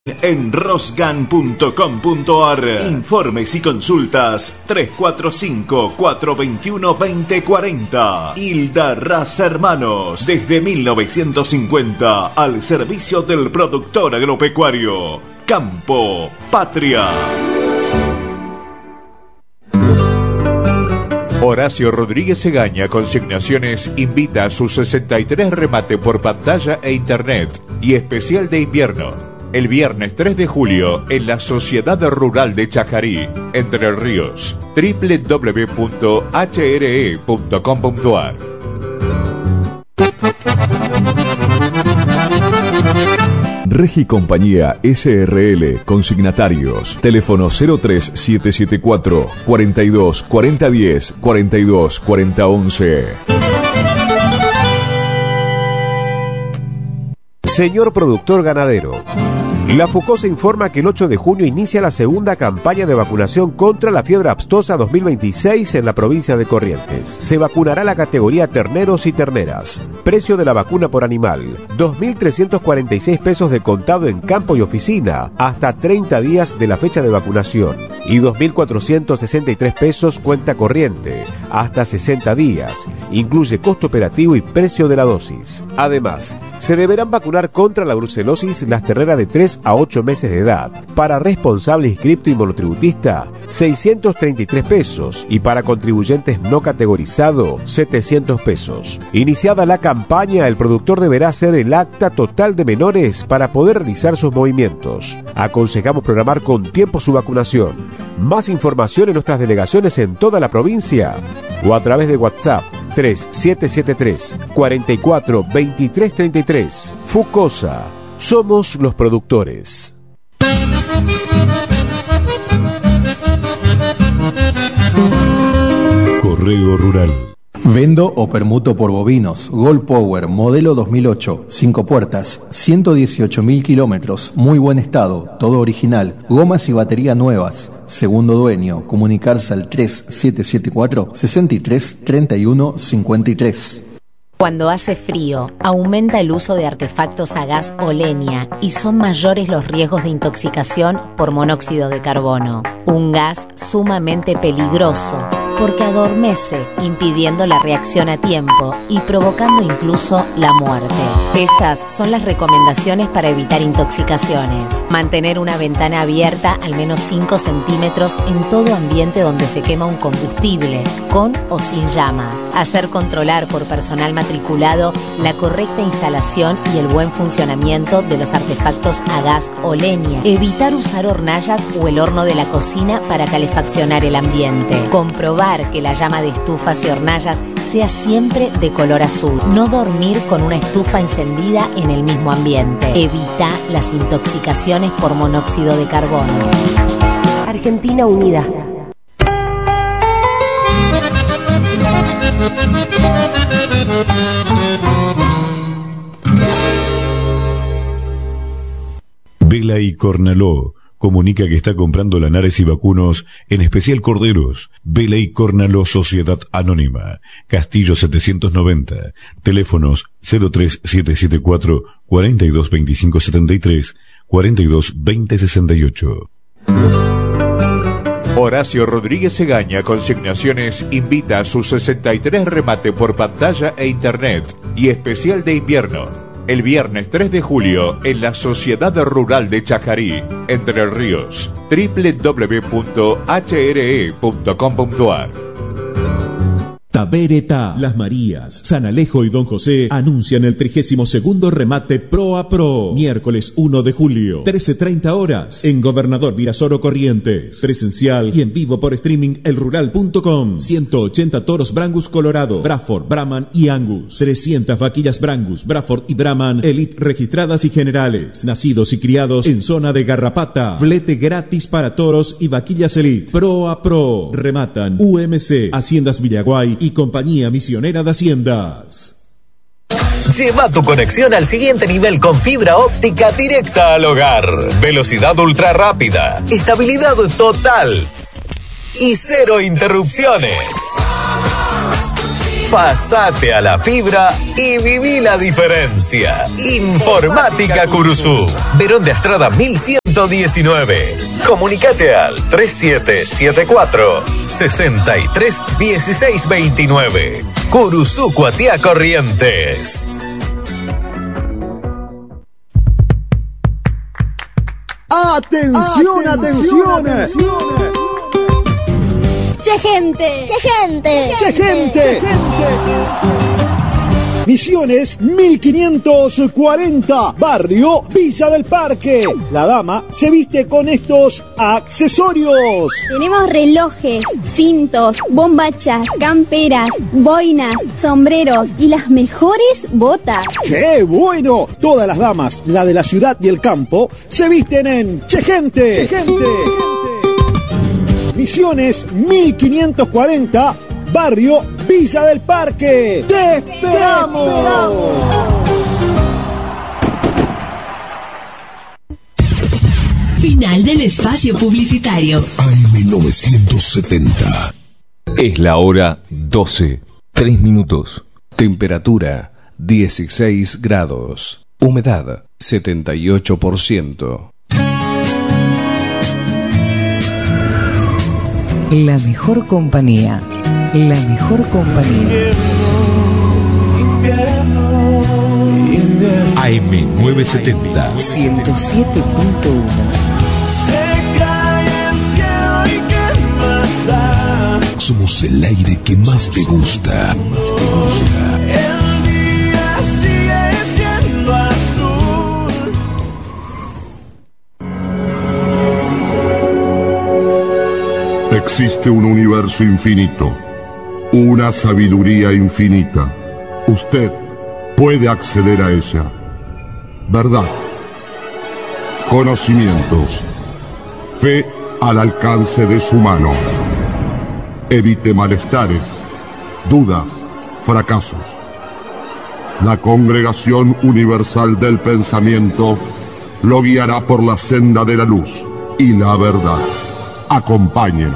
En rosgan.com.ar. Informes y consultas 345-421-2040. Hilda Raza Hermanos, desde 1950 al servicio del productor agropecuario. Campo Patria. Horacio Rodríguez Egaña Consignaciones invita a sus 63 remate por pantalla e internet y especial de invierno. El viernes 3 de julio en la Sociedad Rural de Chajarí, Entre Ríos, www.hre.com.ar. Regi Compañía SRL, consignatarios, teléfono 03774 42 4010 42 4011. Señor productor ganadero, la FUCOSA informa que el 8 de junio inicia la segunda campaña de vacunación contra la fiebre aftosa 2026 en la provincia de Corrientes. Se vacunará la categoría terneros y terneras. Precio de la vacuna por animal, 2.346 pesos de contado en campo y oficina, hasta 30 días de la fecha de vacunación. Y 2.463 pesos cuenta corriente, hasta 60 días. Incluye costo operativo y precio de la dosis. Además, se deberán vacunar contra la brucelosis las terneras de 3 a 8 meses de edad. Para responsable inscripto y monotributista, 633 pesos. Y para contribuyentes no categorizado, 700 pesos. Iniciada la campaña, el productor deberá hacer el acta total de menores para poder realizar sus movimientos. Aconsejamos programar con tiempo su vacunación. Más información en nuestras delegaciones en toda la provincia o a través de WhatsApp 3773 44 23 33. FUCOSA. Somos los productores. Correo Rural. Vendo o permuto por bovinos. Gold Power, modelo 2008. 5 puertas, 118.000 kilómetros. Muy buen estado, todo original. Gomas y batería nuevas. Segundo dueño. Comunicarse al 3774 63 31 53. Cuando hace frío, aumenta el uso de artefactos a gas o leña y son mayores los riesgos de intoxicación por monóxido de carbono. Un gas sumamente peligroso porque adormece, impidiendo la reacción a tiempo y provocando incluso la muerte. Estas son las recomendaciones para evitar intoxicaciones. Mantener una ventana abierta al menos 5 centímetros en todo ambiente donde se quema un combustible, con o sin llama. Hacer controlar por personal matriculado la correcta instalación y el buen funcionamiento de los artefactos a gas o leña. Evitar usar hornallas o el horno de la cocina para calefaccionar el ambiente. Comprobar que la llama de estufas y hornallas sea siempre de color azul. No dormir con una estufa encendida en el mismo ambiente. Evita las intoxicaciones por monóxido de carbono. Argentina Unida. Vela y Cornaló comunica que está comprando lanares y vacunos, en especial corderos. Vela y Cornaló Sociedad Anónima, Castillo 790, teléfonos 03774 42 25 73 42 20 68. Horacio Rodríguez Egaña Consignaciones invita a sus 63 remate por pantalla e internet y especial de invierno. El viernes 3 de julio en la Sociedad Rural de Chajarí, Entre Ríos, www.hre.com.ar. Tabereta, Las Marías, San Alejo y Don José anuncian el 32º remate Pro a Pro, miércoles 1 de julio, 13:30 horas, en Gobernador Virasoro Corrientes. Presencial y en vivo por streaming elrural.com. 180 toros Brangus Colorado, Braford, Brahman y Angus. 300 vaquillas Brangus, Braford y Brahman, Elite registradas y generales, nacidos y criados en zona de Garrapata. Flete gratis para toros y vaquillas Elite. Pro a Pro. Rematan UMC, Haciendas Villaguay y Compañía Misionera de Haciendas. Lleva tu conexión al siguiente nivel con fibra óptica directa al hogar. Velocidad ultra rápida, estabilidad total y cero interrupciones. Pasate a la fibra y viví la diferencia. Informática Curuzú. Verón de Astrada 1119. Comunicate al 3774-631629. Curuzú, Cuatiá, Corrientes. ¡Atención, atención! ¡Che gente! ¡Che gente! ¡Che gente! Misiones 1540, barrio Villa del Parque. La dama se viste con estos accesorios. Tenemos relojes, cintos, bombachas, camperas, boinas, sombreros y las mejores botas. ¡Qué bueno! Todas las damas, la de la ciudad y el campo, se visten en Che gente. Che gente. Misiones 1540, barrio Villa del Parque. ¡Te esperamos! Final del espacio publicitario. AM970. Es la hora 12, 3 minutos. Temperatura 16 grados. Humedad 78%. La mejor compañía. La mejor compañía. AM970 107.1. Somos el aire que más te gusta. El día sigue siendo azul. Existe un universo infinito, una sabiduría infinita. Usted puede acceder a ella. Verdad, conocimientos, fe al alcance de su mano. Evite malestares, dudas, fracasos. La Congregación Universal del Pensamiento lo guiará por la senda de la luz y la verdad. Acompáñenos.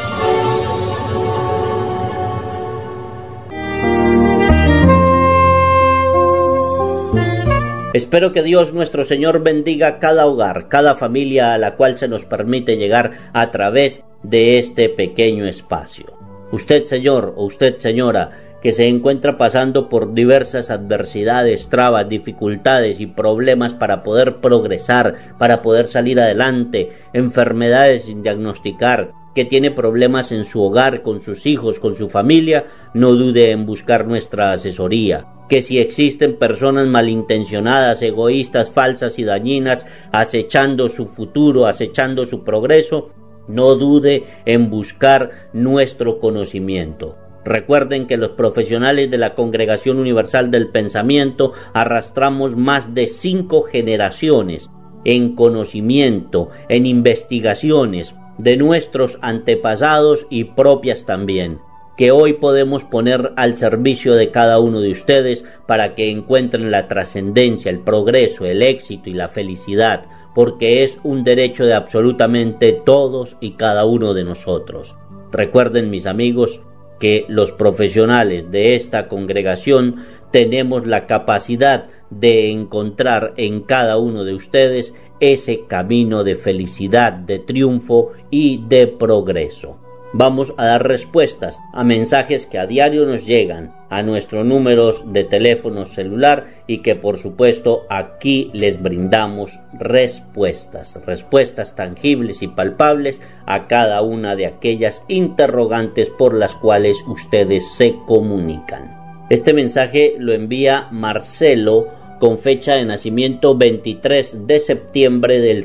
Espero que Dios nuestro Señor bendiga cada hogar, cada familia a la cual se nos permite llegar a través de este pequeño espacio. Usted, señor, o usted, señora, que se encuentra pasando por diversas adversidades, trabas, dificultades y problemas para poder progresar, para poder salir adelante, enfermedades sin diagnosticar, que tiene problemas en su hogar, con sus hijos, con su familia, no dude en buscar nuestra asesoría. Que si existen personas malintencionadas, egoístas, falsas y dañinas, acechando su futuro, acechando su progreso, no dude en buscar nuestro conocimiento. Recuerden que los profesionales de la Congregación Universal del Pensamiento arrastramos más de 5 generaciones en conocimiento, en investigaciones de nuestros antepasados y propias también, que hoy podemos poner al servicio de cada uno de ustedes para que encuentren la trascendencia, el progreso, el éxito y la felicidad, porque es un derecho de absolutamente todos y cada uno de nosotros. Recuerden, mis amigos, que los profesionales de esta congregación tenemos la capacidad de encontrar en cada uno de ustedes ese camino de felicidad, de triunfo y de progreso. Vamos a dar respuestas a mensajes que a diario nos llegan a nuestros números de teléfono celular y que por supuesto aquí les brindamos respuestas tangibles y palpables a cada una de aquellas interrogantes por las cuales ustedes se comunican. Este mensaje lo envía Marcelo con fecha de nacimiento 23 de septiembre del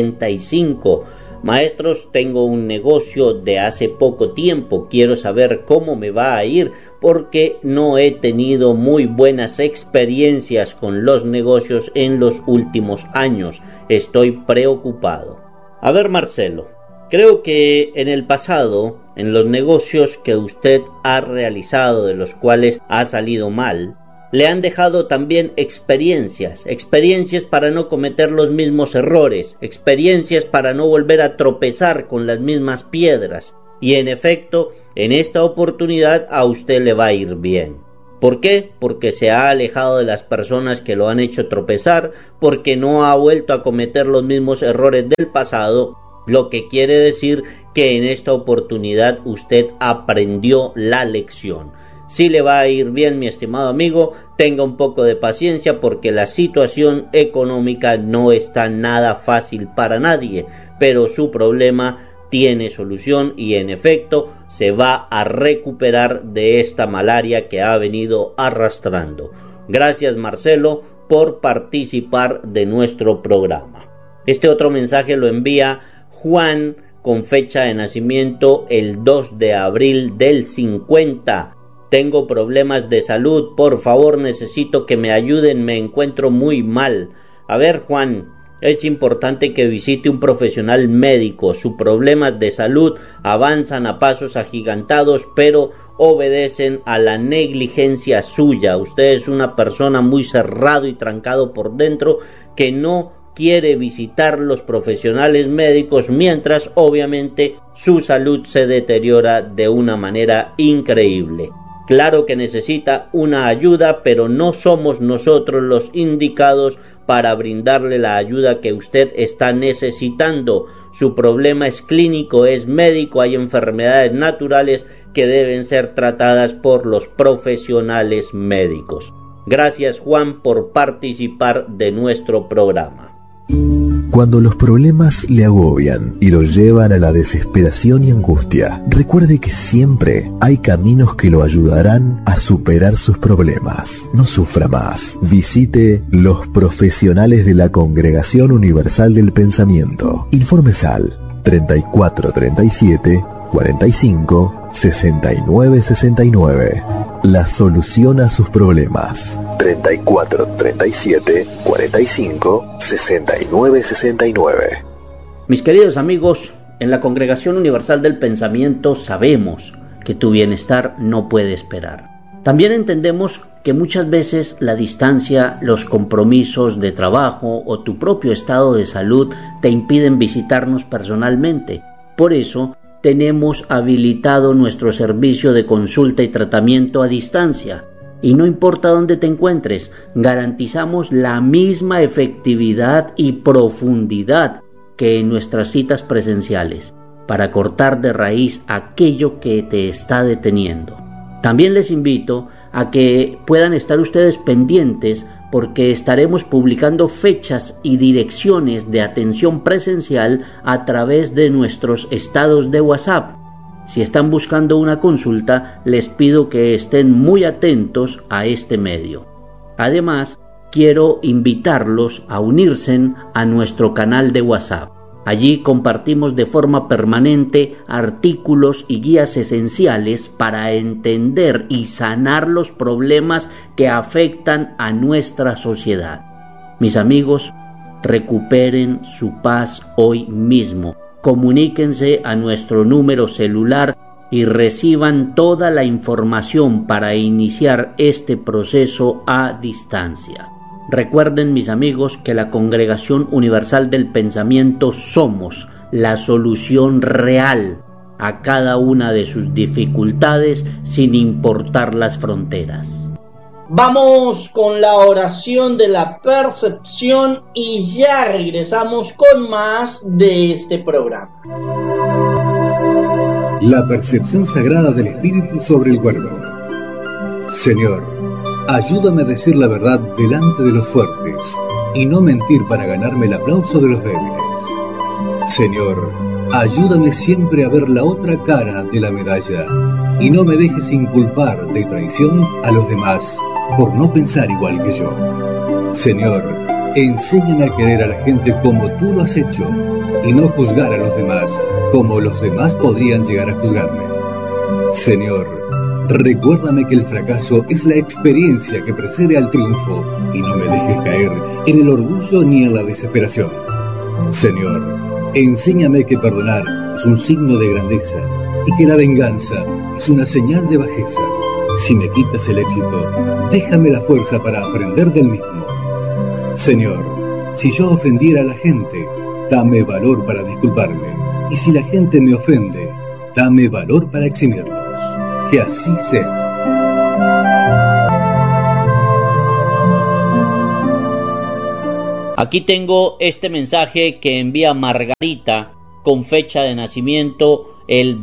75. Maestros, tengo un negocio de hace poco tiempo, quiero saber cómo me va a ir porque no he tenido muy buenas experiencias con los negocios en los últimos años, estoy preocupado. A ver, Marcelo, creo que en el pasado, en los negocios que usted ha realizado de los cuales ha salido mal, le han dejado también experiencias para no cometer los mismos errores, experiencias para no volver a tropezar con las mismas piedras. Y en efecto, en esta oportunidad a usted le va a ir bien. ¿Por qué? Porque se ha alejado de las personas que lo han hecho tropezar, porque no ha vuelto a cometer los mismos errores del pasado, lo que quiere decir que en esta oportunidad usted aprendió la lección. Si le va a ir bien, mi estimado amigo, tenga un poco de paciencia porque la situación económica no está nada fácil para nadie, pero su problema tiene solución y en efecto se va a recuperar de esta malaria que ha venido arrastrando. Gracias, Marcelo, por participar de nuestro programa. Este otro mensaje lo envía Juan con fecha de nacimiento el 2 de abril del 50. Tengo problemas de salud, por favor necesito que me ayuden, me encuentro muy mal. A ver, Juan, es importante que visite un profesional médico. Sus problemas de salud avanzan a pasos agigantados, pero obedecen a la negligencia suya. Usted es una persona muy cerrado y trancado por dentro que no quiere visitar los profesionales médicos, mientras obviamente su salud se deteriora de una manera increíble. Claro que necesita una ayuda, pero no somos nosotros los indicados para brindarle la ayuda que usted está necesitando. Su problema es clínico, es médico, hay enfermedades naturales que deben ser tratadas por los profesionales médicos. Gracias, Juan, por participar de nuestro programa. Cuando los problemas le agobian y lo llevan a la desesperación y angustia, recuerde que siempre hay caminos que lo ayudarán a superar sus problemas. No sufra más. Visite los profesionales de la Congregación Universal del Pensamiento. Informes al 3437 45 69 69. La solución a sus problemas. 3437 45 69 69. Mis queridos amigos, en la Congregación Universal del Pensamiento sabemos que tu bienestar no puede esperar. También entendemos que muchas veces la distancia, los compromisos de trabajo o tu propio estado de salud te impiden visitarnos personalmente. Por eso, tenemos habilitado nuestro servicio de consulta y tratamiento a distancia. Y no importa dónde te encuentres, garantizamos la misma efectividad y profundidad que en nuestras citas presenciales, para cortar de raíz aquello que te está deteniendo. También les invito a que puedan estar ustedes pendientes porque estaremos publicando fechas y direcciones de atención presencial a través de nuestros estados de WhatsApp. Si están buscando una consulta, les pido que estén muy atentos a este medio. Además, quiero invitarlos a unirse a nuestro canal de WhatsApp. Allí compartimos de forma permanente artículos y guías esenciales para entender y sanar los problemas que afectan a nuestra sociedad. Mis amigos, recuperen su paz hoy mismo. Comuníquense a nuestro número celular y reciban toda la información para iniciar este proceso a distancia. Recuerden, mis amigos, que la Congregación Universal del Pensamiento somos la solución real a cada una de sus dificultades sin importar las fronteras. Vamos con la oración de la percepción y ya regresamos con más de este programa. La percepción sagrada del espíritu sobre el cuerpo. Señor, ayúdame a decir la verdad delante de los fuertes y no mentir para ganarme el aplauso de los débiles. Señor, ayúdame siempre a ver la otra cara de la medalla y no me dejes inculpar de traición a los demás por no pensar igual que yo. Señor, enséñame a querer a la gente como tú lo has hecho y no juzgar a los demás como los demás podrían llegar a juzgarme. Señor, recuérdame que el fracaso es la experiencia que precede al triunfo y no me dejes caer en el orgullo ni en la desesperación. Señor, enséñame que perdonar es un signo de grandeza y que la venganza es una señal de bajeza. Si me quitas el éxito, déjame la fuerza para aprender del mismo. Señor, si yo ofendiera a la gente, dame valor para disculparme. Y si la gente me ofende, Dame valor para eximirlos. Que así sea. Aquí tengo este mensaje que envía Margarita con fecha de nacimiento el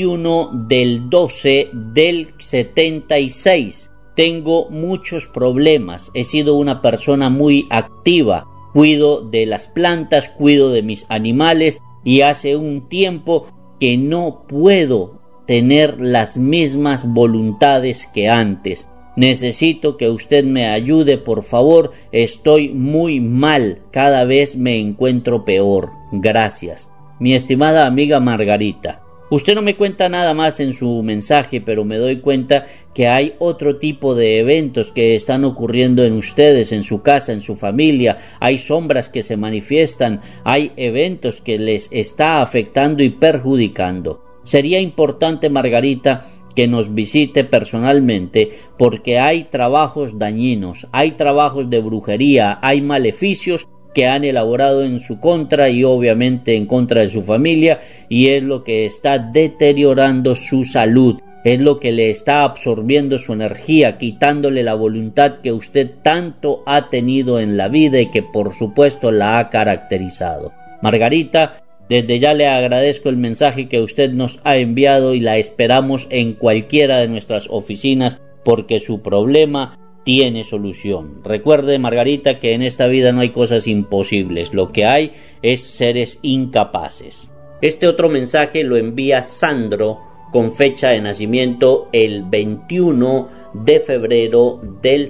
21/12/76. Tengo muchos problemas, he sido una persona muy activa, cuido de las plantas, cuido de mis animales y hace un tiempo que no puedo tener las mismas voluntades que antes. Necesito que usted me ayude, por favor, estoy muy mal, cada vez me encuentro peor. Gracias. Mi estimada amiga Margarita, usted no me cuenta nada más en su mensaje, pero me doy cuenta que hay otro tipo de eventos que están ocurriendo en ustedes, en su casa, en su familia. Hay sombras que se manifiestan, hay eventos que les está afectando y perjudicando. Sería importante, Margarita, que nos visite personalmente, porque hay trabajos dañinos, hay trabajos de brujería, hay maleficios que han elaborado en su contra y obviamente en contra de su familia, y es lo que está deteriorando su salud, es lo que le está absorbiendo su energía, quitándole la voluntad que usted tanto ha tenido en la vida y que por supuesto la ha caracterizado. Margarita, desde ya le agradezco el mensaje que usted nos ha enviado y la esperamos en cualquiera de nuestras oficinas porque su problema tiene solución. Recuerde, Margarita, que en esta vida no hay cosas imposibles, lo que hay es seres incapaces. Este otro mensaje lo envía Sandro con fecha de nacimiento el 21 de febrero del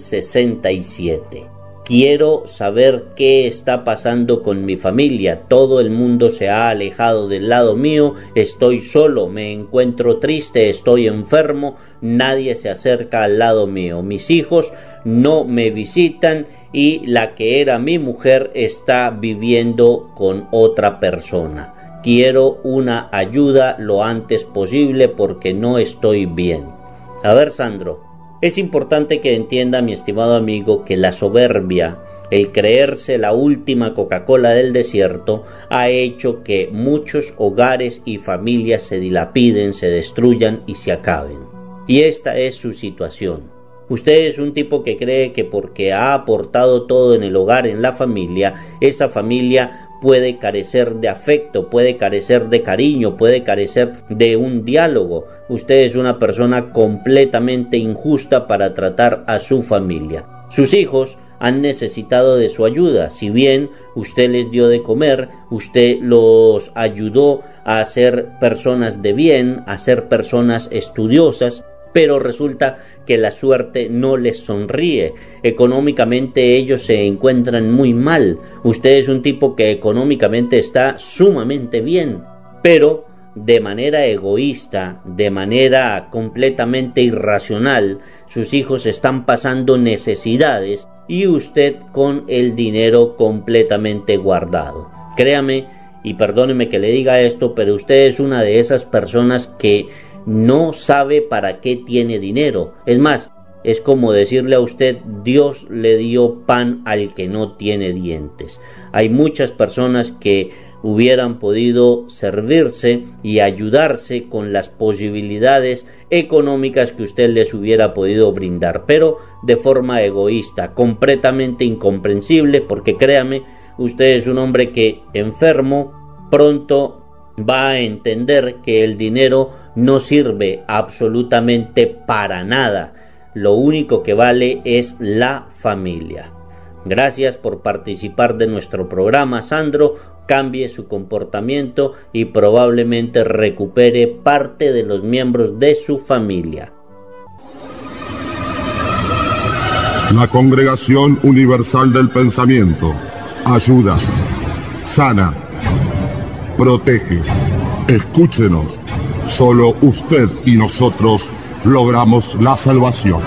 67. Quiero saber qué está pasando con mi familia. Todo el mundo se ha alejado del lado mío. Estoy solo, me encuentro triste, estoy enfermo. Nadie se acerca al lado mío. Mis hijos no me visitan y la que era mi mujer está viviendo con otra persona. Quiero una ayuda lo antes posible porque no estoy bien. A ver, Sandro. Es importante que entienda, mi estimado amigo, que la soberbia, el creerse la última Coca-Cola del desierto, ha hecho que muchos hogares y familias se dilapiden, se destruyan y se acaben. Y esta es su situación. Usted es un tipo que cree que porque ha aportado todo en el hogar, en la familia, esa familia puede carecer de afecto, puede carecer de cariño, puede carecer de un diálogo. Usted es una persona completamente injusta para tratar a su familia. Sus hijos han necesitado de su ayuda. Si bien usted les dio de comer, usted los ayudó a ser personas de bien, a ser personas estudiosas, pero resulta que la suerte no les sonríe. Económicamente ellos se encuentran muy mal. Usted es un tipo que económicamente está sumamente bien, pero de manera egoísta, de manera completamente irracional, sus hijos están pasando necesidades y usted con el dinero completamente guardado. Créame, y perdóneme que le diga esto, pero usted es una de esas personas que no sabe para qué tiene dinero. Es más, es como decirle a usted: Dios le dio pan al que no tiene dientes. Hay muchas personas que hubieran podido servirse y ayudarse con las posibilidades económicas que usted les hubiera podido brindar, pero de forma egoísta, completamente incomprensible, porque créame, usted es un hombre que, enfermo, pronto va a entender que el dinero no sirve absolutamente para nada. Lo único que vale es la familia. Gracias por participar de nuestro programa, Sandro. Cambie su comportamiento y probablemente recupere parte de los miembros de su familia. La Congregación Universal del Pensamiento ayuda, sana, protege. Escúchenos. Solo usted y nosotros logramos la salvación.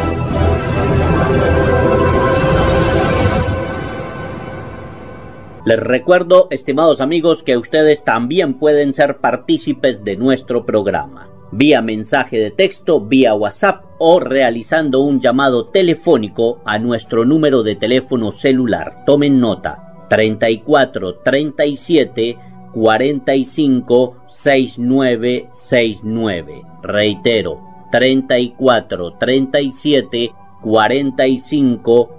Les recuerdo, estimados amigos, que ustedes también pueden ser partícipes de nuestro programa, vía mensaje de texto, vía WhatsApp o realizando un llamado telefónico a nuestro número de teléfono celular. Tomen nota: 34 37 6969. Reitero, 34 37 45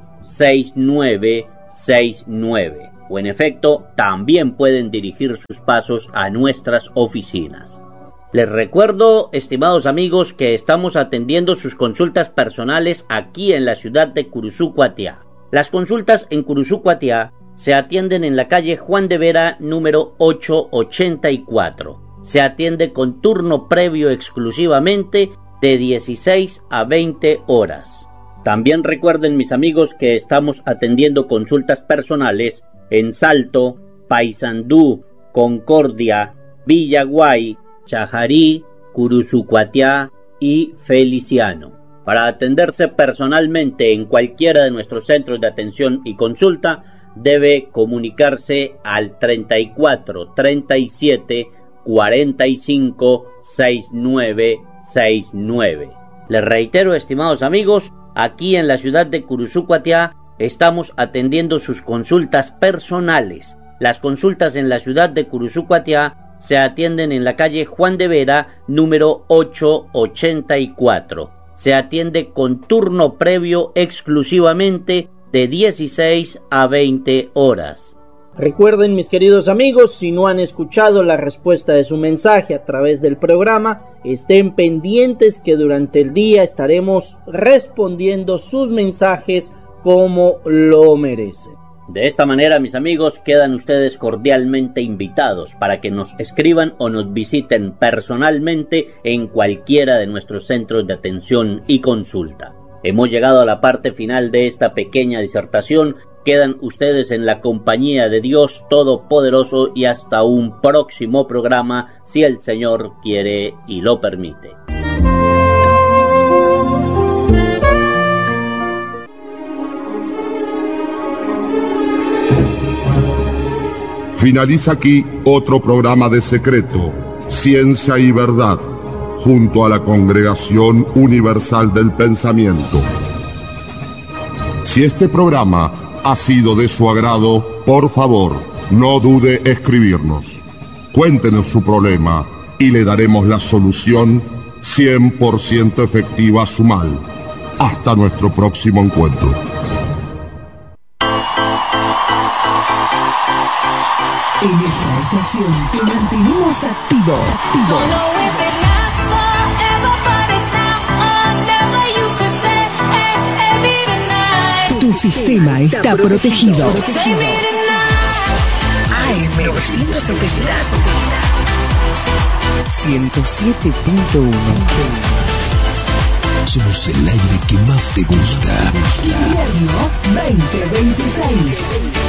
6969. O en efecto, también pueden dirigir sus pasos a nuestras oficinas. Les recuerdo, estimados amigos, que estamos atendiendo sus consultas personales aquí en la ciudad de Curuzú, Cuatiá. Las consultas en Curuzú, Cuatiá se atienden en la calle Juan de Vera, número 884. Se atiende con turno previo exclusivamente de 16 a 20 horas. También recuerden, mis amigos, que estamos atendiendo consultas personales en Salto, Paysandú, Concordia, Villaguay, Chajarí, Curuzú, Cuatiá y Feliciano. Para atenderse personalmente en cualquiera de nuestros centros de atención y consulta, debe comunicarse al 34 37 45 6969. Les reitero, estimados amigos, aquí en la ciudad de Curuzú, Cuatiá, estamos atendiendo sus consultas personales. Las consultas en la ciudad de Curuzú, Cuatiá se atienden en la calle Juan de Vera, número 884. Se atiende con turno previo exclusivamente de 16 a 20 horas. Recuerden, mis queridos amigos, si no han escuchado la respuesta de su mensaje a través del programa, estén pendientes que durante el día estaremos respondiendo sus mensajes como lo merecen. De esta manera, mis amigos, quedan ustedes cordialmente invitados para que nos escriban o nos visiten personalmente en cualquiera de nuestros centros de atención y consulta. Hemos llegado a la parte final de esta pequeña disertación. Quedan ustedes en la compañía de Dios Todopoderoso y hasta un próximo programa, si el Señor quiere y lo permite. Finaliza aquí otro programa de Secreto, Ciencia y Verdad, junto a la Congregación Universal del Pensamiento. Si este programa ha sido de su agrado, por favor, no dude escribirnos. Cuéntenos su problema y le daremos la solución 100% efectiva a su mal. Hasta nuestro próximo encuentro. En esta estación te mantenemos activo. Tu sistema está protegido. AM970 107.1. Somos el aire que más te gusta. Invierno 2026.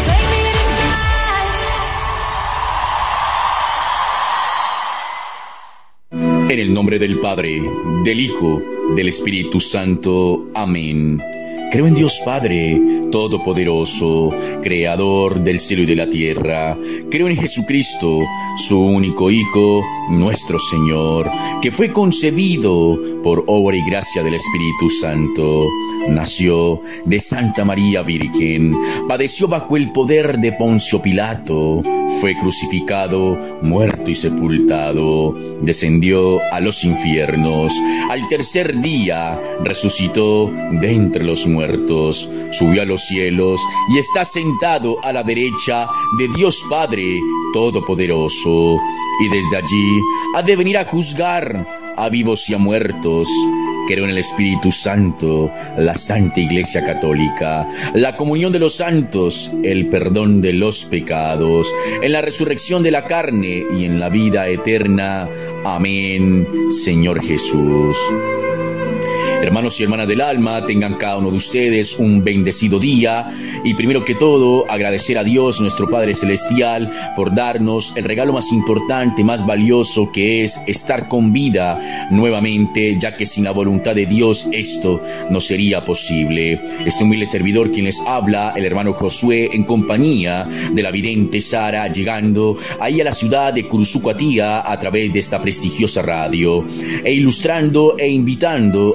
En el nombre del Padre, del Hijo, del Espíritu Santo. Amén. Creo en Dios Padre Todopoderoso, Creador del cielo y de la tierra. Creo en Jesucristo, su único Hijo, nuestro Señor, que fue concebido por obra y gracia del Espíritu Santo. Nació de Santa María Virgen, padeció bajo el poder de Poncio Pilato, fue crucificado, muerto y sepultado, descendió a los infiernos, al tercer día resucitó de entre los muertos, subió a los cielos y está sentado a la derecha de Dios Padre Todopoderoso, y desde allí ha de venir a juzgar a vivos y a muertos. Creo en el Espíritu Santo, la Santa Iglesia Católica, la comunión de los santos, el perdón de los pecados, en la resurrección de la carne y en la vida eterna. Amén, Señor Jesús. Hermanos y hermanas del alma, tengan cada uno de ustedes un bendecido día, y primero que todo agradecer a Dios, nuestro Padre Celestial, por darnos el regalo más importante, más valioso, que es estar con vida nuevamente, ya que sin la voluntad de Dios esto no sería posible. Este humilde servidor quien les habla, el hermano Josué, en compañía de la vidente Sara, llegando ahí a la ciudad de Curuzú, Cuatiá, a través de esta prestigiosa radio, e ilustrando e invitando a cada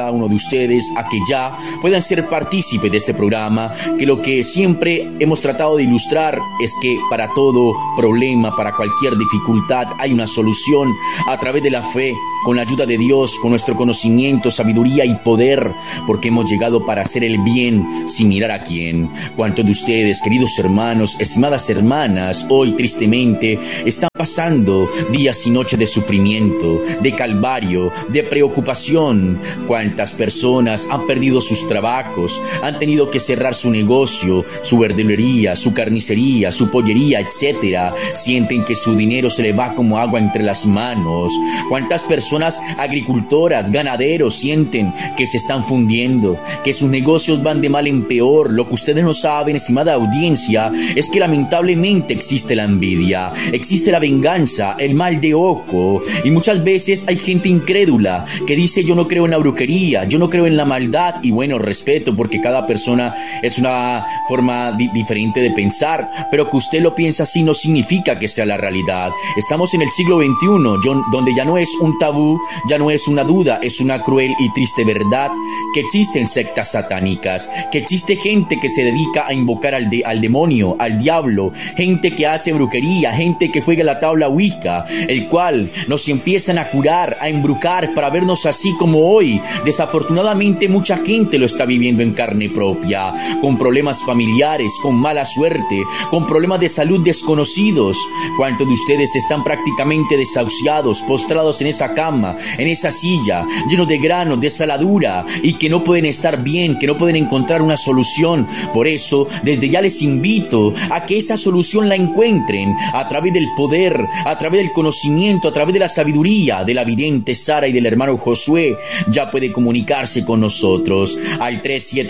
cada uno de ustedes a que ya puedan ser partícipes de este programa, que lo que siempre hemos tratado de ilustrar es que para todo problema, para cualquier dificultad, hay una solución a través de la fe, con la ayuda de Dios, con nuestro conocimiento, sabiduría y poder, porque hemos llegado para hacer el bien sin mirar a quién. ¿Cuántos de ustedes, queridos hermanos, estimadas hermanas, hoy tristemente están pasando días y noches de sufrimiento, de calvario, de preocupación? ¿Cuántas personas han perdido sus trabajos, han tenido que cerrar su negocio, su verdulería, su carnicería, su pollería, etcétera? Sienten que su dinero se le va como agua entre las manos. ¿Cuántas personas, agricultoras, ganaderos, sienten que se están fundiendo, que sus negocios van de mal en peor? Lo que ustedes no saben, estimada audiencia, es que lamentablemente existe la envidia, existe la venganza, el mal de ojo, y muchas veces hay gente incrédula que dice: yo no creo en la brujería, yo no creo en la maldad. Y bueno, respeto, porque cada persona es una forma diferente de pensar, pero que usted lo piensa así no significa que sea la realidad. Estamos en el siglo XXI, donde ya no es un tabú, ya no es una duda, es una cruel y triste verdad que existen sectas satánicas, que existe gente que se dedica a invocar al demonio, al diablo, gente que hace brujería, gente que juega la tabla Ouija, el cual nos empiezan a curar, a embrujar para vernos así como hoy. Desafortunadamente mucha gente lo está viviendo en carne propia, con problemas familiares, con mala suerte, con problemas de salud desconocidos. ¿Cuántos de ustedes están prácticamente desahuciados, postrados en esa cama, en esa silla, llenos de granos, de saladura, y que no pueden estar bien, que no pueden encontrar una solución? Por eso, desde ya les invito a que esa solución la encuentren a través del poder, a través del conocimiento, a través de la sabiduría de la vidente Sara y del hermano Josué. Ya puede comunicarse con nosotros al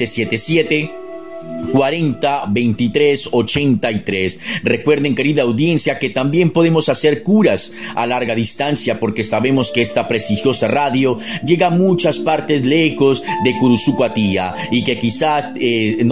3777 40 23 83. Recuerden, querida audiencia, que también podemos hacer curas a larga distancia, porque sabemos que esta prestigiosa radio llega a muchas partes lejos de Curuzucuatía y que quizás no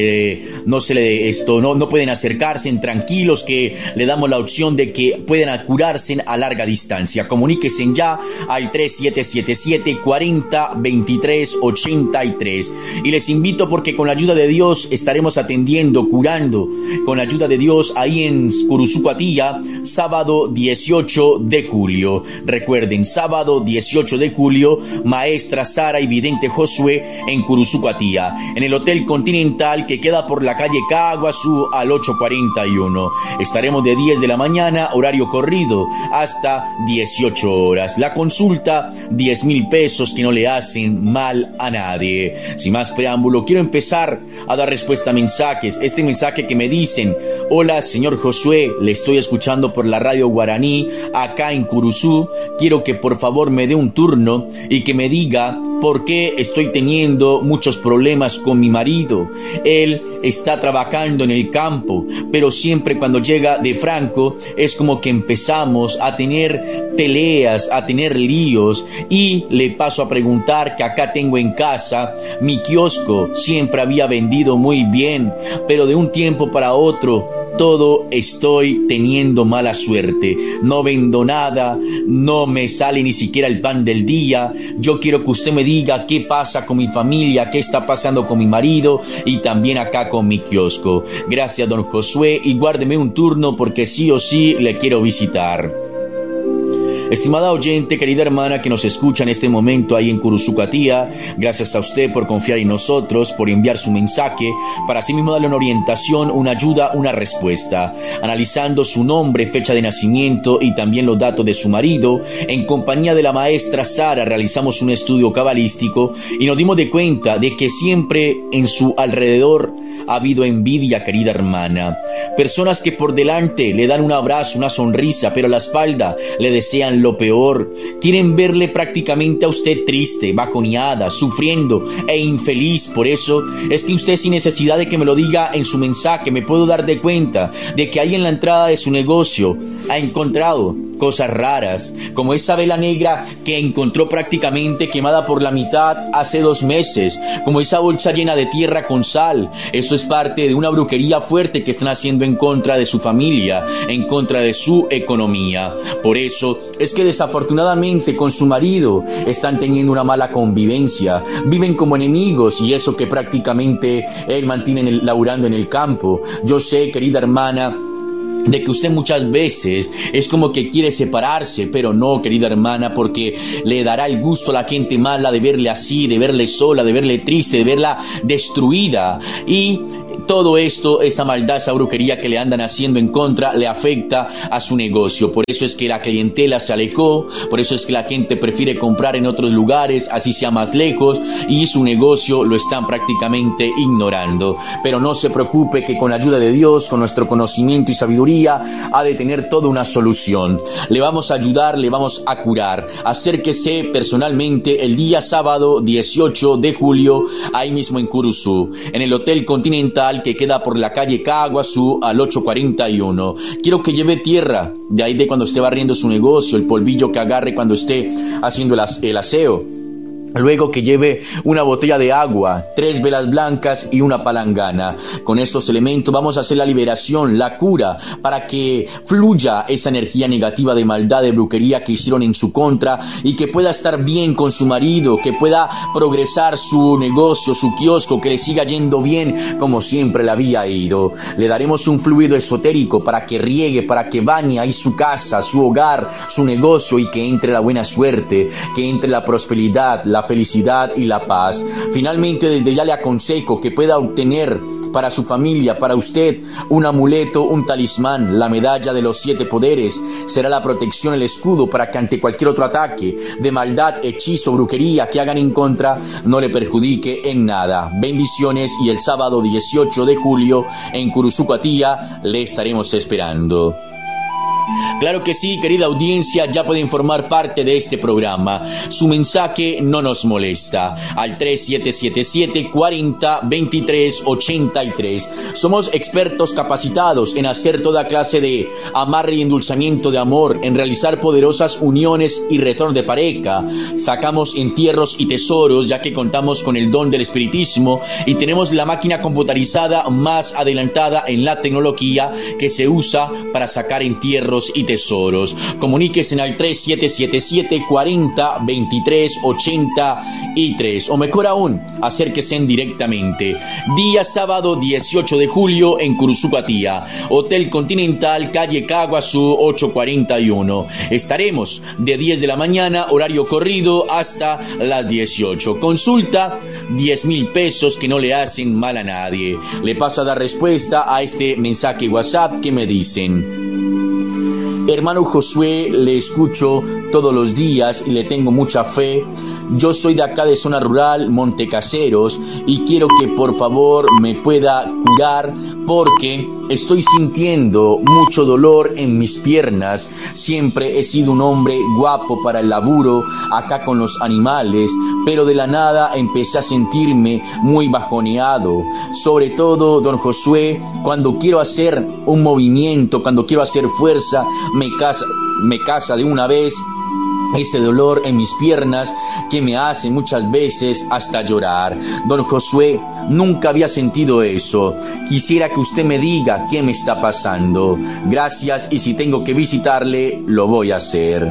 pueden acercarse. Tranquilos, que le damos la opción de que puedan curarse a larga distancia. Comuníquense ya al 3777 40 23 83 y les invito, porque con la ayuda de Dios estaremos atendiendo, curando, con la ayuda de Dios, ahí en Curuzucuatía, sábado 18 de julio. Recuerden, sábado 18 de julio, maestra Sara y vidente Josué en Curuzucuatía, en el Hotel Continental, que queda por la calle Caguazú al 841. Estaremos de 10 de la mañana, horario corrido, hasta 18 horas. La consulta, 10,000 pesos, que no le hacen mal a nadie. Sin más preámbulo, quiero empezar a dar respuesta a mensajes. Este mensaje que me dicen: hola señor Josué, le estoy escuchando por la radio guaraní acá en Curuzú, quiero que por favor me dé un turno y que me diga por qué estoy teniendo muchos problemas con mi marido. Él está trabajando en el campo, pero siempre cuando llega de Franco es como que empezamos a tener peleas, a tener líos, y le paso a preguntar que acá tengo en casa mi kiosco, siempre había vendido muy bien, pero de un tiempo para otro todo estoy teniendo mala suerte, no vendo nada, no me sale ni siquiera el pan del día. Yo quiero que usted me diga qué pasa con mi familia, qué está pasando con mi marido y también acá con mi kiosco. Gracias, don Josué, y guárdeme un turno porque sí o sí le quiero visitar. Estimada oyente, querida hermana que nos escucha en este momento ahí en Curuzucuatía, gracias a usted por confiar en nosotros, por enviar su mensaje, para así mismo darle una orientación, una ayuda, una respuesta. Analizando su nombre, fecha de nacimiento y también los datos de su marido, en compañía de la maestra Sara realizamos un estudio cabalístico y nos dimos de cuenta de que siempre en su alrededor ha habido envidia, querida hermana. Personas que por delante le dan un abrazo, una sonrisa, pero a la espalda le desean lo peor. Quieren verle prácticamente a usted triste, bajoneada, sufriendo e infeliz. Por eso es que usted, sin necesidad de que me lo diga en su mensaje, me puedo dar de cuenta de que ahí en la entrada de su negocio ha encontrado cosas raras, como esa vela negra que encontró prácticamente quemada por la mitad hace 2 meses, como esa bolsa llena de tierra con sal. Eso es parte de una brujería fuerte que están haciendo en contra de su familia, en contra de su economía. Por eso es es que desafortunadamente con su marido están teniendo una mala convivencia, viven como enemigos y eso que prácticamente él mantiene laburando en el campo. Yo sé, querida hermana, de que usted muchas veces es como que quiere separarse, pero no, querida hermana, porque le dará el gusto a la gente mala de verle así, de verle sola, de verle triste, de verla destruida. Y todo esto, esa maldad, esa brujería que le andan haciendo en contra, le afecta a su negocio. Por eso es que la clientela se alejó, por eso es que la gente prefiere comprar en otros lugares, así sea más lejos, y su negocio lo están prácticamente ignorando. Pero no se preocupe, que con la ayuda de Dios, con nuestro conocimiento y sabiduría, ha de tener toda una solución. Le vamos a ayudar, le vamos a curar. Acérquese personalmente el día sábado 18 de julio, ahí mismo en Curuzú, en el Hotel Continental, que queda por la calle Caguazú al 841. Quiero que lleve tierra, de ahí de cuando esté barriendo su negocio, el polvillo que agarre cuando esté haciendo el aseo. Luego que lleve una botella de agua, 3 velas blancas y una palangana. Con estos elementos vamos a hacer la liberación, la cura, para que fluya esa energía negativa de maldad, de brujería que hicieron en su contra, y que pueda estar bien con su marido, que pueda progresar su negocio, su kiosco, que le siga yendo bien como siempre le había ido. Le daremos un fluido esotérico para que riegue, para que bañe ahí su casa, su hogar, su negocio, y que entre la buena suerte, que entre la prosperidad, la felicidad y la paz. Finalmente, desde ya le aconsejo que pueda obtener para su familia, para usted, un amuleto, un talismán, la medalla de los 7 poderes. Será la protección, el escudo, para que ante cualquier otro ataque de maldad, hechizo, brujería que hagan en contra, no le perjudique en nada. Bendiciones, y el sábado 18 de julio en Curuzú, Cuatía, le estaremos esperando. Claro que sí, querida audiencia, ya pueden formar parte de este programa. Su mensaje no nos molesta. Al 3777-40-23-83. Somos expertos capacitados en hacer toda clase de amarre y endulzamiento de amor, en realizar poderosas uniones y retorno de pareja. Sacamos entierros y tesoros, ya que contamos con el don del espiritismo y tenemos la máquina computarizada más adelantada en la tecnología que se usa para sacar entierros y tesoros. Comuníquese al 3777-40-23-83, o mejor aún, acérquese directamente. Día sábado 18 de julio en Curuzú, Cuatía, Hotel Continental, calle Caguazú 841. Estaremos de 10 de la mañana, horario corrido, hasta las 18. Consulta, 10,000 pesos que no le hacen mal a nadie. Le paso a dar respuesta a este mensaje WhatsApp que me dicen: hermano Josué, le escucho todos los días y le tengo mucha fe. Yo soy de acá de zona rural, Montecaseros, y quiero que por favor me pueda curar porque estoy sintiendo mucho dolor en mis piernas. Siempre he sido un hombre guapo para el laburo acá con los animales, pero de la nada empecé a sentirme muy bajoneado. Sobre todo, don Josué, cuando quiero hacer un movimiento, cuando quiero hacer fuerza, me casa de una vez ese dolor en mis piernas que me hace muchas veces hasta llorar. Don Josué, nunca había sentido eso. Quisiera que usted me diga qué me está pasando. Gracias, y si tengo que visitarle, lo voy a hacer.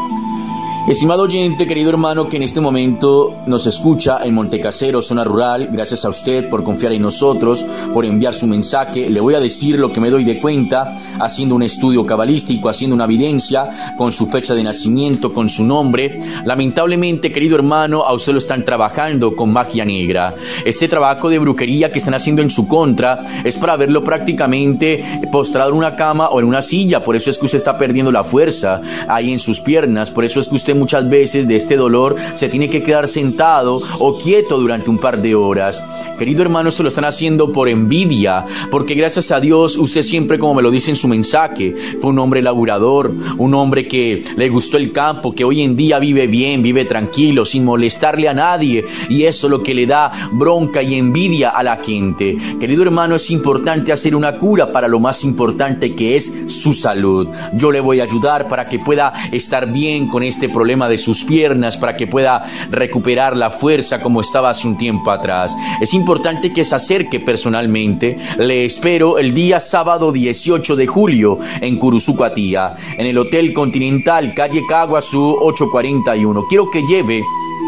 Estimado oyente, querido hermano que en este momento nos escucha en Montecasero, zona rural, gracias a usted por confiar en nosotros, por enviar su mensaje. Le voy a decir lo que me doy de cuenta, haciendo un estudio cabalístico, haciendo una evidencia con su fecha de nacimiento, con su nombre. Lamentablemente, querido hermano, a usted lo están trabajando con magia negra. Este trabajo de brujería que están haciendo en su contra es para verlo prácticamente postrado en una cama o en una silla. Por eso es que usted está perdiendo la fuerza ahí en sus piernas. Por eso es que usted muchas veces de este dolor se tiene que quedar sentado o quieto durante un par de horas. Querido hermano, esto lo están haciendo por envidia, porque gracias a Dios usted siempre, como me lo dice en su mensaje, fue un hombre laburador, un hombre que le gustó el campo, que hoy en día vive bien, vive tranquilo, sin molestarle a nadie, y eso es lo que le da bronca y envidia a la gente. Querido hermano, es importante hacer una cura para lo más importante, que es su salud. Yo le voy a ayudar para que pueda estar bien con este problema problema de sus piernas para que pueda recuperar la fuerza como estaba hace un tiempo atrás. Es importante que se acerque personalmente. Le espero el día sábado 18 de julio en Curuzucuatía, en el Hotel Continental, calle Caguazú 841. Quiero que lleve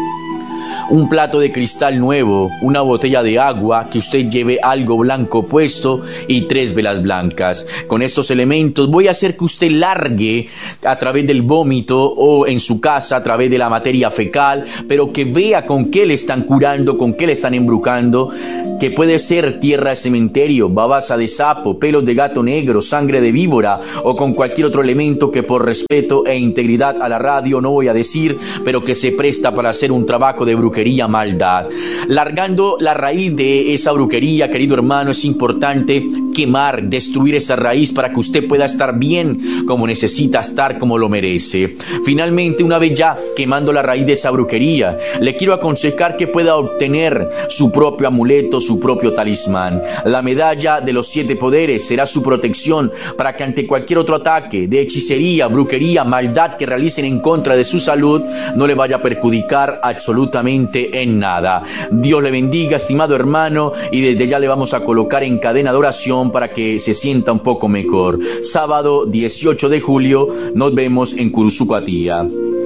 un plato de cristal nuevo, una botella de agua, que usted lleve algo blanco puesto y 3 velas blancas. Con estos elementos voy a hacer que usted largue a través del vómito o en su casa a través de la materia fecal, pero que vea con qué le están curando, con qué le están embrujando, que puede ser tierra de cementerio, babasa de sapo, pelos de gato negro, sangre de víbora o con cualquier otro elemento que por respeto e integridad a la radio no voy a decir, pero que se presta para hacer un trabajo de brujería, maldad. Largando la raíz de esa brujería, querido hermano, es importante quemar, destruir esa raíz para que usted pueda estar bien como necesita estar, como lo merece. Finalmente, una vez ya quemando la raíz de esa brujería, le quiero aconsejar que pueda obtener su propio amuleto, su propio talismán. La medalla de los 7 poderes será su protección para que ante cualquier otro ataque de hechicería, brujería, maldad que realicen en contra de su salud, no le vaya a perjudicar absolutamente en nada. Dios le bendiga, estimado hermano, y desde ya le vamos a colocar en cadena de oración para que se sienta un poco mejor. Sábado 18 de julio nos vemos en Curuzucuatía.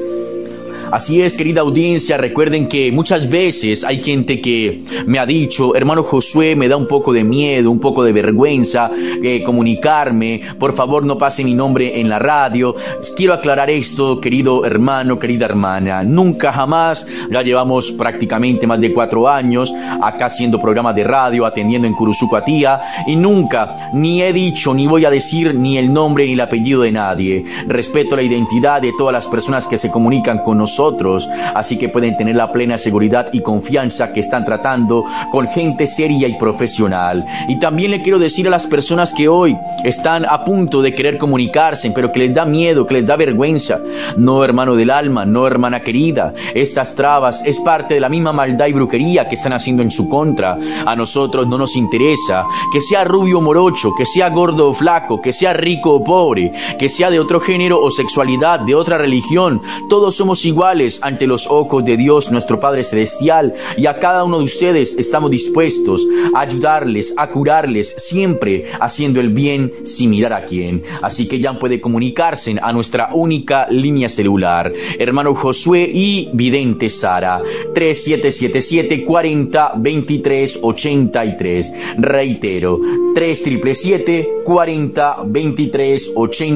Así es, querida audiencia, recuerden que muchas veces hay gente que me ha dicho: hermano Josué, me da un poco de miedo, un poco de vergüenza comunicarme, por favor no pase mi nombre en la radio. Quiero aclarar esto, querido hermano, querida hermana, nunca jamás, ya llevamos prácticamente más de 4 años acá haciendo programas de radio, atendiendo en Curuzucuatía, y nunca ni he dicho, ni voy a decir ni el nombre ni el apellido de nadie. Respeto la identidad de todas las personas que se comunican con nosotros, así que pueden tener la plena seguridad y confianza que están tratando con gente seria y profesional. Y también le quiero decir a las personas que hoy están a punto de querer comunicarse, pero que les da miedo, que les da vergüenza: no, hermano del alma, no, hermana querida, estas trabas es parte de la misma maldad y brujería que están haciendo en su contra. A nosotros no nos interesa que sea rubio o morocho, que sea gordo o flaco, que sea rico o pobre, que sea de otro género o sexualidad, de otra religión. Todos somos iguales ante los ojos de Dios, nuestro Padre Celestial, y a cada uno de ustedes estamos dispuestos a ayudarles, a curarles, siempre haciendo el bien sin mirar a quién. Así que ya puede comunicarse a nuestra única línea celular, hermano Josué y vidente Sara, 3777 40 23 83. Reitero, 3777 40 23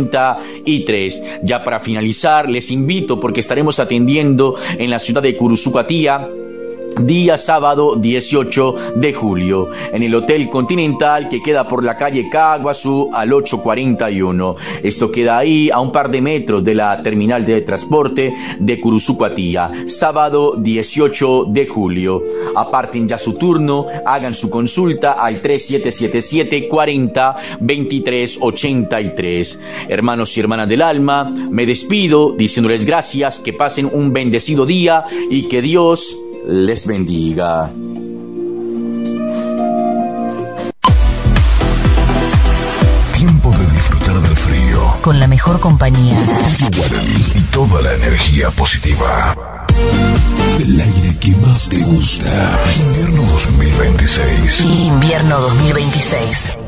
83. Ya para finalizar, les invito, porque estaremos atendiendo en la ciudad de Curuzucuatía día sábado 18 de julio en el Hotel Continental, que queda por la calle Caguazú al 841. Esto queda ahí a un par de metros de la terminal de transporte de Curuzucuatía. Sábado 18 de julio. Aparten ya su turno, hagan su consulta al 3777 40 23 83. Hermanos y hermanas del alma, me despido diciéndoles gracias, que pasen un bendecido día y que Dios les bendiga. Tiempo de disfrutar del frío con la mejor compañía. Radio Guaraní y toda la energía positiva. El aire que más te gusta. Invierno 2026. Invierno 2026.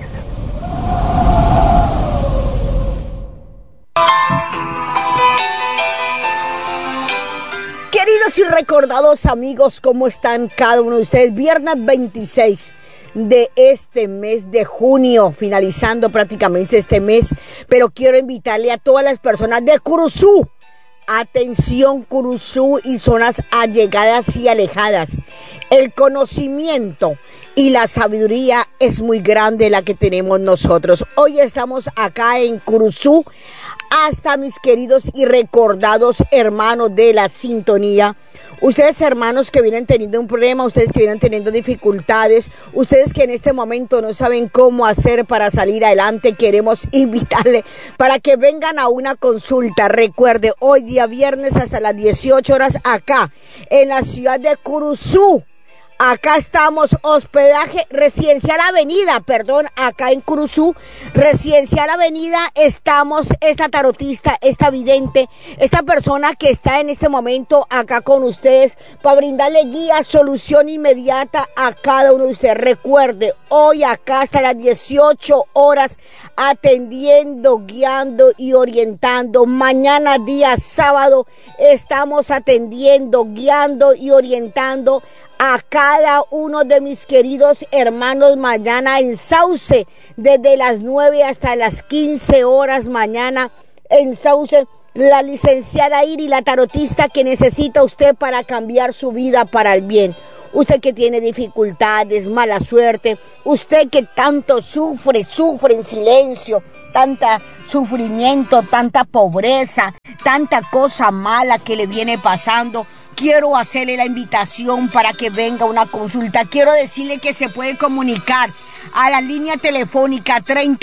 Queridos y recordados amigos, ¿cómo están cada uno de ustedes? Viernes 26 de este mes de junio, finalizando prácticamente este mes, pero quiero invitarle a todas las personas de Curuzú. Atención, Curuzú y zonas allegadas y alejadas. El conocimiento y la sabiduría es muy grande la que tenemos nosotros. Hoy estamos acá en Curuzú. Hasta mis queridos y recordados hermanos de la sintonía, ustedes hermanos que vienen teniendo un problema, ustedes que vienen teniendo dificultades, ustedes que en este momento no saben cómo hacer para salir adelante, queremos invitarle para que vengan a una consulta. Recuerde, hoy día viernes hasta las 18 horas acá en la ciudad de Curuzú. Acá estamos, hospedaje Residencial Avenida, acá en Curuzú, Residencial Avenida, estamos, esta tarotista, esta vidente, esta persona que está en este momento acá con ustedes para brindarle guía, solución inmediata a cada uno de ustedes. Recuerde, hoy acá hasta las 18 horas atendiendo, guiando y orientando. Mañana día sábado estamos atendiendo, guiando y orientando a cada uno de mis queridos hermanos mañana en Sauce, desde las 9 hasta las 15 horas mañana en Sauce, la licenciada Iri, la tarotista que necesita usted para cambiar su vida para el bien. Usted que tiene dificultades, mala suerte, usted que tanto sufre en silencio, tanta sufrimiento, tanta pobreza, tanta cosa mala que le viene pasando. Quiero hacerle la invitación para que venga una consulta. Quiero decirle que se puede comunicar a la línea telefónica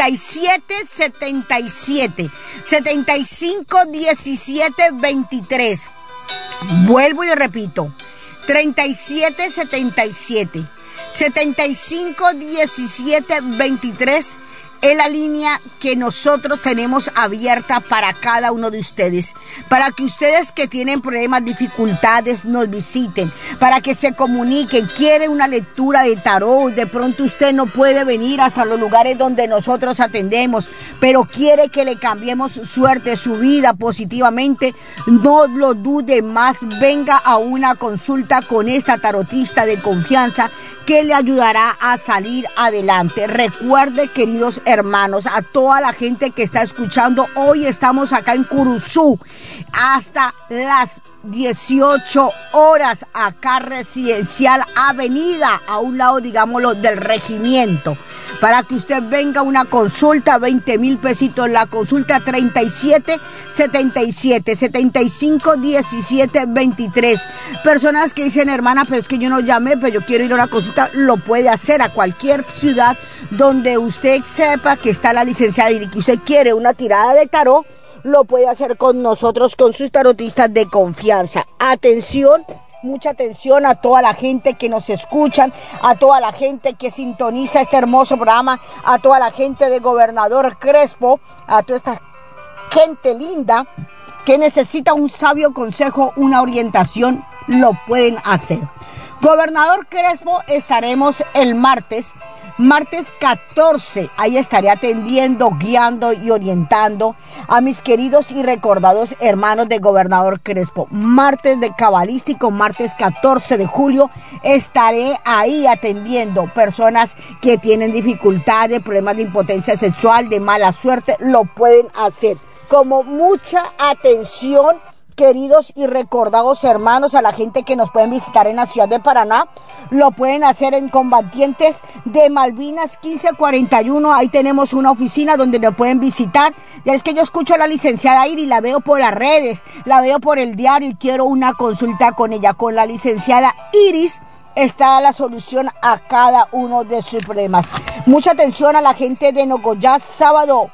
3777 751723. Vuelvo y repito, 3777 751723 es la línea que nosotros tenemos abierta para cada uno de ustedes, para que ustedes que tienen problemas, dificultades, nos visiten, para que se comuniquen. Quiere una lectura de tarot, de pronto usted no puede venir hasta los lugares donde nosotros atendemos, pero quiere que le cambiemos su suerte, su vida positivamente. No lo dude más, venga a una consulta con esta tarotista de confianza que le ayudará a salir adelante. Recuerde, queridos hermanos, a toda la gente que está escuchando, hoy estamos acá en Curuzú hasta las 18 horas, acá Residencial Avenida, a un lado, digámoslo, del regimiento. Para que usted venga a una consulta, 20,000 pesitos la consulta, 3777 751723. Personas que dicen, hermana, pero es que yo no llamé, pero yo quiero ir a una consulta, lo puede hacer a cualquier ciudad donde usted sepa que está la licenciada y que usted quiere una tirada de tarot, lo puede hacer con nosotros, con sus tarotistas de confianza. Atención. Mucha atención a toda la gente que nos escuchan, a toda la gente que sintoniza este hermoso programa, a toda la gente de Gobernador Crespo, a toda esta gente linda que necesita un sabio consejo, una orientación, lo pueden hacer. Gobernador Crespo, estaremos el martes 14, ahí estaré atendiendo, guiando y orientando a mis queridos y recordados hermanos de Gobernador Crespo. Martes de cabalístico, martes 14 de julio, estaré ahí atendiendo personas que tienen dificultades, problemas de impotencia sexual, de mala suerte, lo pueden hacer. Como mucha atención, queridos y recordados hermanos, a la gente que nos pueden visitar en la ciudad de Paraná, lo pueden hacer en Combatientes de Malvinas 1541, ahí tenemos una oficina donde nos pueden visitar. Ya es que yo escucho a la licenciada Iri, la veo por las redes, la veo por el diario y quiero una consulta con ella. Con la licenciada Iris está la solución a cada uno de sus problemas. Mucha atención a la gente de Nogoyá, sábado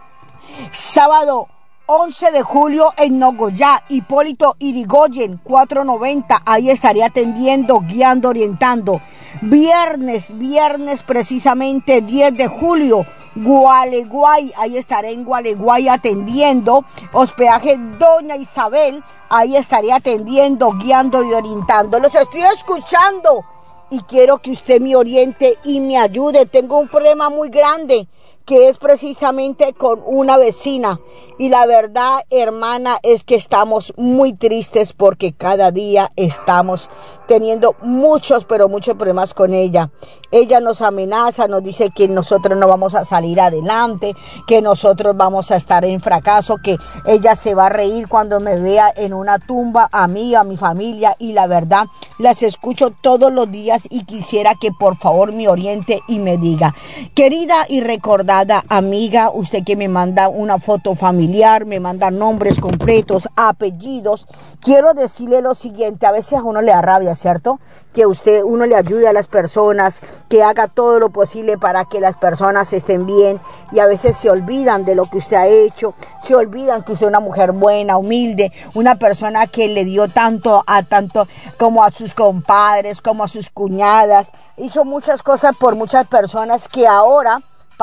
11 de julio en Nogoyá, Hipólito Irigoyen, 490, ahí estaré atendiendo, guiando, orientando. Viernes precisamente 10 de julio, Gualeguay, ahí estaré en Gualeguay atendiendo. Hospedaje Doña Isabel, ahí estaré atendiendo, guiando y orientando. Los estoy escuchando y quiero que usted me oriente y me ayude. Tengo un problema muy grande, que es precisamente con una vecina. Y la verdad, hermana, es que estamos muy tristes porque cada día estamos teniendo muchos problemas con ella. Ella nos amenaza, nos dice que nosotros no vamos a salir adelante, que nosotros vamos a estar en fracaso, que ella se va a reír cuando me vea en una tumba, a mí, a mi familia. Y la verdad, las escucho todos los días y quisiera que por favor me oriente y me diga. Querida y recordada amiga, usted que me manda una foto familiar, me manda nombres completos, apellidos, quiero decirle lo siguiente. A veces a uno le da rabia, ¿cierto? Que uno le ayude a las personas, que haga todo lo posible para que las personas estén bien, y a veces se olvidan de lo que usted ha hecho, se olvidan que usted es una mujer buena, humilde, una persona que le dio tanto como a sus compadres, como a sus cuñadas, hizo muchas cosas por muchas personas que ahora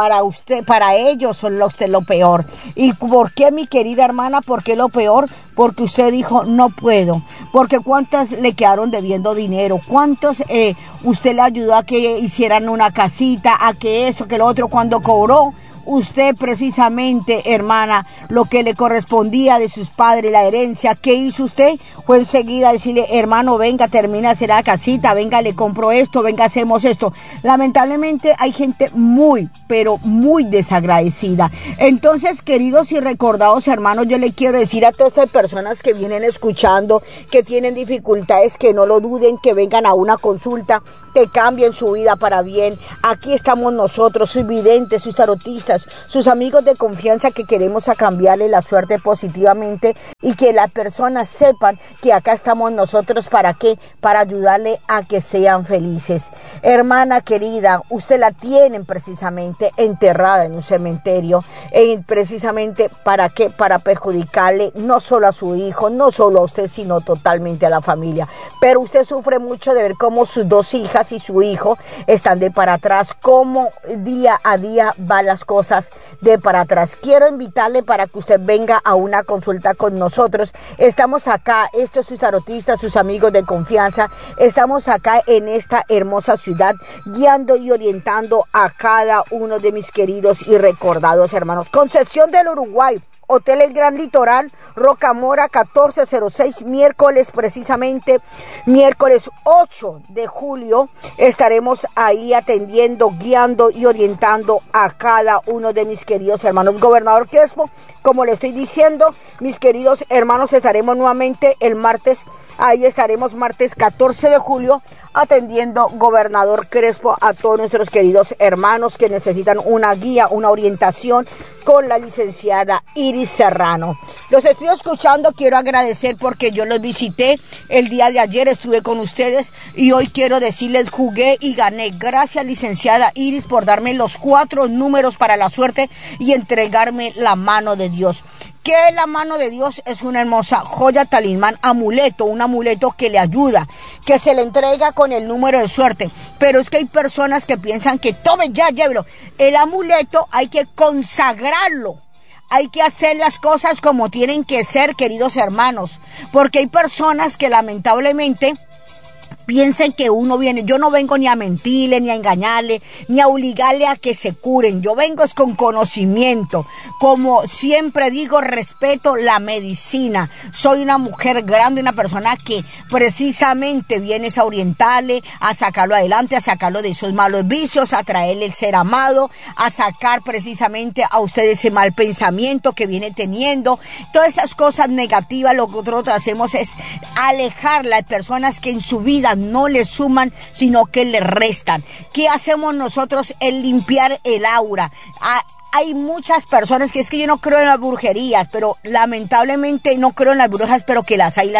para ellos son usted lo peor. ¿Y por qué, mi querida hermana? ¿Por qué lo peor? Porque usted dijo, no puedo. Porque cuántas le quedaron debiendo dinero, cuántos usted le ayudó a que hicieran una casita, a que esto, que lo otro, cuando cobró usted precisamente, hermana, lo que le correspondía de sus padres, la herencia, ¿qué hizo usted? Fue enseguida decirle, hermano, venga, termina de hacer la casita, venga, le compro esto, venga, hacemos esto. Lamentablemente hay gente muy, pero muy desagradecida. Entonces, queridos y recordados hermanos, yo le quiero decir a todas estas personas que vienen escuchando, que tienen dificultades, que no lo duden, que vengan a una consulta, que cambien su vida para bien. Aquí estamos nosotros, sus videntes, sus tarotistas, sus amigos de confianza, que queremos a cambiarle la suerte positivamente, y que las personas sepan que acá estamos nosotros. ¿Para qué? Para ayudarle a que sean felices. Hermana querida, usted la tienen precisamente enterrada en un cementerio, precisamente ¿para qué? Para perjudicarle no solo a su hijo, no solo a usted, sino totalmente a la familia. Pero usted sufre mucho de ver cómo sus dos hijas y su hijo están de para atrás, cómo día a día van las cosas de para atrás. Quiero invitarle para que usted venga a una consulta con nosotros. Estamos acá, estos sus tarotistas, sus amigos de confianza, estamos acá en esta hermosa ciudad, guiando y orientando a cada uno de mis queridos y recordados hermanos. Concepción del Uruguay, Hotel El Gran Litoral, Rocamora 1406, miércoles, precisamente miércoles 8 de julio, estaremos ahí atendiendo, guiando y orientando a cada uno de mis queridos hermanos. Gobernador Crespo, como le estoy diciendo, mis queridos hermanos, estaremos nuevamente el martes, ahí estaremos martes 14 de julio, atendiendo, Gobernador Crespo, a todos nuestros queridos hermanos que necesitan una guía, una orientación con la licenciada Iris Serrano. Los estoy escuchando, quiero agradecer porque yo los visité el día de ayer, estuve con ustedes y hoy quiero decirles, jugué y gané. Gracias, licenciada Iris, por darme los 4 números para la suerte y entregarme la mano de Dios. Que la mano de Dios es una hermosa joya, talismán, amuleto, un amuleto que le ayuda, que se le entrega con el número de suerte. Pero es que hay personas que piensan que tome ya, llévelo. El amuleto hay que consagrarlo. Hay que hacer las cosas como tienen que ser, queridos hermanos. Porque hay personas que lamentablemente piensen que uno viene, yo no vengo ni a mentirle, ni a engañarle, ni a obligarle a que se curen. Yo vengo es con conocimiento. Como siempre digo, respeto la medicina. Soy una mujer grande, una persona que precisamente viene a orientarle, a sacarlo adelante, a sacarlo de esos malos vicios, a traerle el ser amado, a sacar precisamente a usted ese mal pensamiento que viene teniendo. Todas esas cosas negativas, lo que nosotros hacemos es alejar las personas que en su vida no le suman, sino que le restan. ¿Qué hacemos nosotros? El limpiar el aura. Hay muchas personas que es que yo no creo en las brujerías, pero lamentablemente no creo en las brujas, pero que las hay.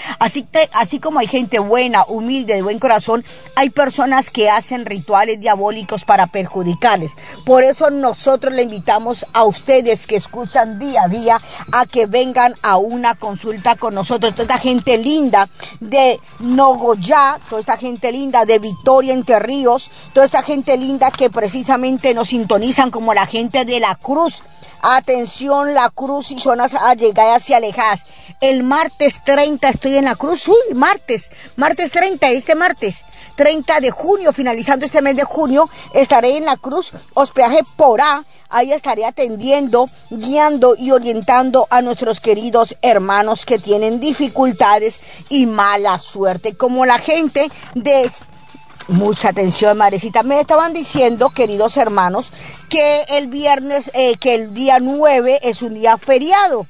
Así como hay gente buena, humilde, de buen corazón, hay personas que hacen rituales diabólicos para perjudicarles. Por eso nosotros le invitamos a ustedes que escuchan día a día a que vengan a una consulta con nosotros. Toda esta gente linda de Nogoyá, toda esta gente linda de Victoria, Entre Ríos, toda esta gente linda que precisamente nos sintonizan, como la gente de La Cruz. Atención, La Cruz y zonas allegadas y alejadas. El martes 30 estoy en La Cruz. Martes 30, este martes 30 de junio, finalizando este mes de junio, estaré en La Cruz, hospedaje por A. Ahí estaré atendiendo, guiando y orientando a nuestros queridos hermanos que tienen dificultades y mala suerte, como la gente de... Mucha atención, madrecita. Me estaban diciendo, queridos hermanos, que el viernes, que el día 9 es un día feriado,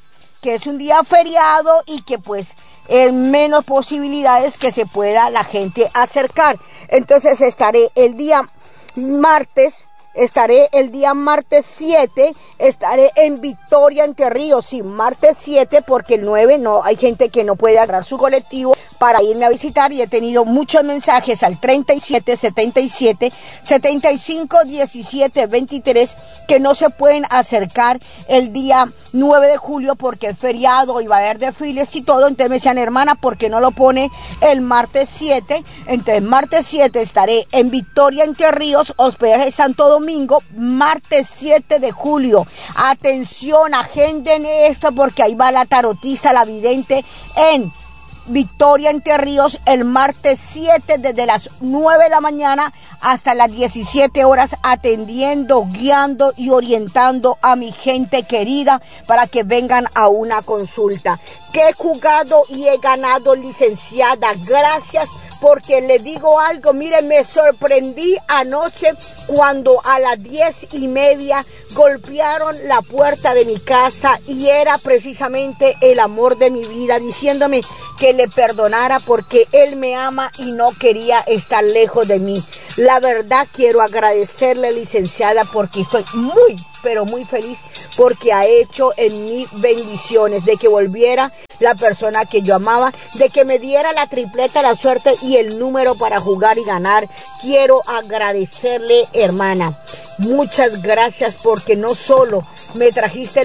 y que pues menos posibilidades que se pueda la gente acercar. Entonces estaré el día martes, estaré el día martes 7, estaré en Victoria, Entre Ríos. Sí, martes 7, porque el 9 no, hay gente que no puede agarrar su colectivo para irme a visitar, y he tenido muchos mensajes al 37 77 75 17 23 que no se pueden acercar el día 9 de julio porque es feriado y va a haber desfiles y todo. Entonces me decían, hermana, ¿por qué no lo pone el martes 7? Entonces martes 7 estaré en Victoria, Entre Ríos, hospedaje Santo Domingo, martes 7 de julio. Atención, agenden esto porque ahí va la tarotista, la vidente en Victoria, Entre Ríos, el martes 7 desde las 9 de la mañana hasta las 17 horas, atendiendo, guiando y orientando a mi gente querida para que vengan a una consulta. Que he jugado y he ganado, licenciada. Gracias, porque le digo algo, miren, me sorprendí anoche cuando a las 10:30 golpearon la puerta de mi casa y era precisamente el amor de mi vida diciéndome que le perdonara porque él me ama y no quería estar lejos de mí. La verdad quiero agradecerle, licenciada, porque estoy muy, pero muy feliz porque ha hecho en mí bendiciones, de que volviera la persona que yo amaba, de que me diera la tripleta, la suerte y el número para jugar y ganar. Quiero agradecerle, hermana. Muchas gracias, porque no solo me trajiste